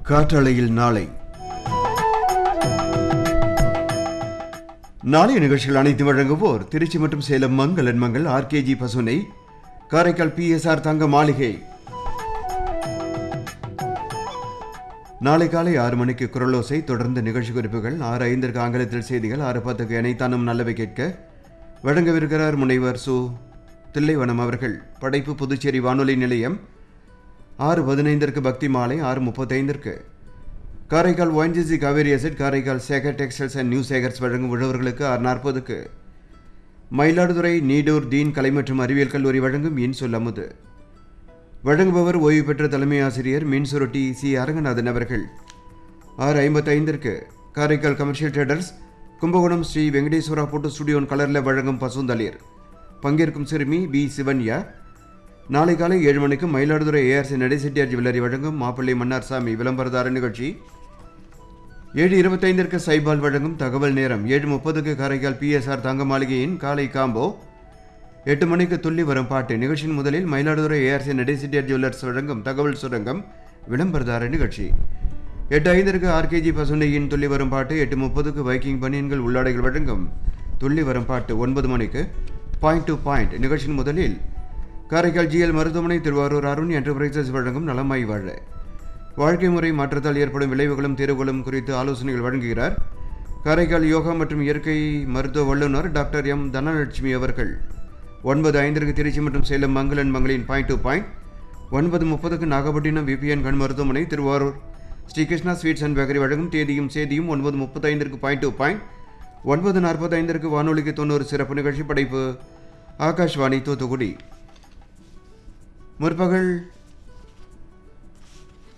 காற்றலையில் நாளைய நிகழ்ச்சிகள் அனைத்து வழங்குவோர் திருச்சி மற்றும் சேலம் மங்களன் மங்கள் ஆர்கேஜி பசுனை, காரைக்கால் PSR தங்க மாளிகை. நாளை காலை 6 மணிக்கு குரலோசை, தொடர்ந்து நிகழ்ச்சி குறிப்புகள். 6:05 ஆங்கிலத்தில் செய்திகள். 6:10 இணைத்தானும் நல்லவை கேட்க வழங்கவிருக்கிறார் முனைவர் சு தில்லைவனம் அவர்கள். படைப்பு புதுச்சேரி வானொலி நிலையம். 6:15 பக்தி மாலை. 6:35 Karaikal ONGC Kaveri asset, Karaikal Sekar textiles and new Sekar's வழங்கும் உழவர்களுக்கு. 6:40 மயிலாடுதுறை நீடூர் தீன் கலை மற்றும் அறிவியல் கல்லூரி வழங்கும் இன்சொல் அமுது. வழங்குபவர் ஓய்வு பெற்ற தலைமை ஆசிரியர் மீன்சுருட்டி சி அரங்கநாதன் அவர்கள். 6:55 Karaikal commercial traders Kumbakonam Sri Venkateswara photo ஸ்டுடியோன் கலரில் வழங்கும் பசுந்தளிர். பங்கேற்கும் சிறுமி பி சிவன்யா. நாளை காலை 7 மணிக்கு மயிலாடுதுறை ARC நடைசெட்டியார் ஜுவல்லரி வழங்கும் மாப்பிள்ளை மன்னார்சாமி விளம்பரதார நிகழ்ச்சி. 7:25 சைபால் வழங்கும் தகவல் நேரம். 7:30 காரைக்கால் PSR தங்க மாளிகையின் காலை காம்போ. 8 மணிக்கு துள்ளி வரும் பாட்டு. நிகழ்ச்சியின் முதலில் மயிலாடுதுறை ARC நடைசெட்டியார் ஜுவல்லர்ஸ் வழங்கும் தகவல் சுரங்கம் விளம்பரதார நிகழ்ச்சி. 8:05 RKG பசுனையின் துள்ளி வரும் பாட்டு. 8:30 வைக்கிங் பனியன்கள் உள்ளாடைகள் வழங்கும் துள்ளி வரும் பாட்டு. 9 மணிக்கு பாயிண்ட் டு பாயிண்ட். நிகழ்ச்சியின் முதலில் காரைக்கால் GL மருத்துவமனை திருவாரூர் அருண் என்டர்பிரைசஸ் வழங்கும் நலமாய் வாழ, வாழ்க்கை முறை மாற்றத்தால் ஏற்படும் விளைவுகளும் தீர்வுகளும் குறித்து ஆலோசனைகள் வழங்குகிறார் காரைக்கால் யோகா மற்றும் இயற்கை மருத்துவ வல்லுநர் டாக்டர் M தனலட்சுமி அவர்கள். 9:05 திருச்சி மற்றும் சேலம் மங்களன் மங்களின் point to point. 9:30 Nagapattinam VPN கண் மருத்துவமனை Thiruvarur Sri Krishna sweets and bakery வழங்கும் தேதியும் சேதியும். 9:35 பாயிண்ட் டு பாயிண்ட். 9:45 வானொலிக்கு 90 சிறப்பு நிகழ்ச்சி. படைப்பு ஆகாஷ்வாணி தூத்துக்குடி. முற்பகல்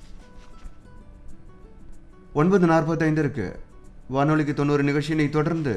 9:45 வானொலிக்கு 90 நிகழ்ச்சியினை தொடர்ந்து